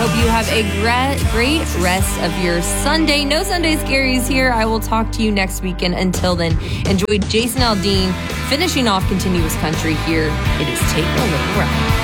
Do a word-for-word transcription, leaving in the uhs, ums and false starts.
hope you have a gra- great rest of your Sunday. No Sunday Scaries here. I will talk to you next weekend. Until then, enjoy Jason Aldean finishing off Continuous Country here. It is Take a Little Ride.